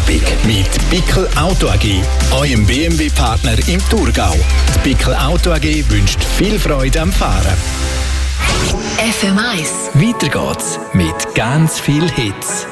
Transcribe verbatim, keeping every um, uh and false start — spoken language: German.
Abend mit Bickel Auto A G, eurem B M W-Partner im Thurgau. Die Bickel Auto A G wünscht viel Freude am Fahren. F M eins. Weiter geht's mit ganz viel Hits.